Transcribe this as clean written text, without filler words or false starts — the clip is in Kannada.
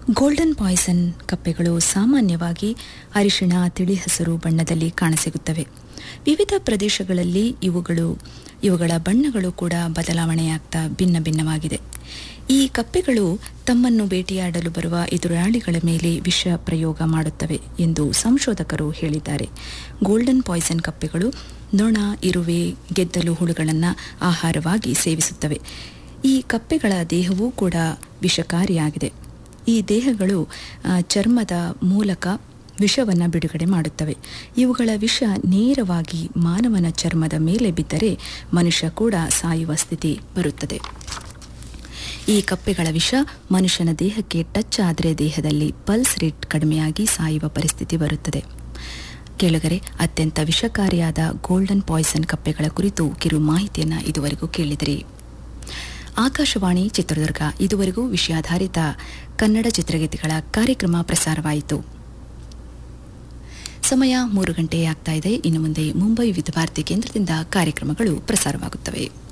ಗೋಲ್ಡನ್ ಪಾಯ್ಸನ್ ಕಪ್ಪೆಗಳು ಸಾಮಾನ್ಯವಾಗಿ ಅರಿಶಿಣ ತಿಳಿ ಹಸಿರು ಬಣ್ಣದಲ್ಲಿ ಕಾಣಸಿಗುತ್ತವೆ. ವಿವಿಧ ಪ್ರದೇಶಗಳಲ್ಲಿ ಇವುಗಳ ಬಣ್ಣಗಳು ಕೂಡ ಬದಲಾವಣೆಯಾಗ್ತಾ ಭಿನ್ನ ಭಿನ್ನವಾಗಿದೆ. ಈ ಕಪ್ಪೆಗಳು ತಮ್ಮನ್ನು ಬೇಟೆಯಾಡಲು ಬರುವ ಎದುರಾಳಿಗಳ ಮೇಲೆ ವಿಷ ಪ್ರಯೋಗ ಮಾಡುತ್ತವೆ ಎಂದು ಸಂಶೋಧಕರು ಹೇಳಿದ್ದಾರೆ. ಗೋಲ್ಡನ್ ಪಾಯ್ಸನ್ ಕಪ್ಪೆಗಳು ನೊಣ, ಇರುವೆ, ಗೆದ್ದಲು ಹುಳುಗಳನ್ನು ಆಹಾರವಾಗಿ ಸೇವಿಸುತ್ತವೆ. ಈ ಕಪ್ಪೆಗಳ ದೇಹವೂ ಕೂಡ ವಿಷಕಾರಿಯಾಗಿದೆ. ಈ ದೇಹಗಳು ಚರ್ಮದ ಮೂಲಕ ವಿಷವನ್ನು ಬಿಡುಗಡೆ ಮಾಡುತ್ತವೆ. ಇವುಗಳ ವಿಷ ನೇರವಾಗಿ ಮಾನವನ ಚರ್ಮದ ಮೇಲೆ ಬಿದ್ದರೆ ಮನುಷ್ಯ ಕೂಡ ಸಾಯುವ ಸ್ಥಿತಿ ಬರುತ್ತದೆ. ಈ ಕಪ್ಪೆಗಳ ವಿಷ ಮನುಷ್ಯನ ದೇಹಕ್ಕೆ ಟಚ್ ಆದರೆ ದೇಹದಲ್ಲಿ ಪಲ್ಸ್ ರೇಟ್ ಕಡಿಮೆಯಾಗಿ ಸಾಯುವ ಪರಿಸ್ಥಿತಿ ಬರುತ್ತದೆ. ಕೇಳುಗರೆ, ಅತ್ಯಂತ ವಿಷಕಾರಿಯಾದ ಗೋಲ್ಡನ್ ಪಾಯ್ಸನ್ ಕಪ್ಪೆಗಳ ಕುರಿತು ಕಿರು ಮಾಹಿತಿಯನ್ನು ಇದುವರೆಗೂ ಕೇಳಿದಿರಿ. ಆಕಾಶವಾಣಿ ಚಿತ್ರದುರ್ಗ ಇದುವರೆಗೂ ವಿಷಯಾಧಾರಿತ ಕನ್ನಡ ಚಿತ್ರಗೀತೆಗಳ ಕಾರ್ಯಕ್ರಮ ಪ್ರಸಾರವಾಯಿತು. ಸಮಯ 3 ಗಂಟೆ ಆಗ್ತಾ ಇದೆ. ಇನ್ನು ಮುಂದೆ ಮುಂಬೈ ವಿವಿಧ ಭಾರತಿ ಕೇಂದ್ರದಿಂದ ಕಾರ್ಯಕ್ರಮಗಳು ಪ್ರಸಾರವಾಗುತ್ತವೆ.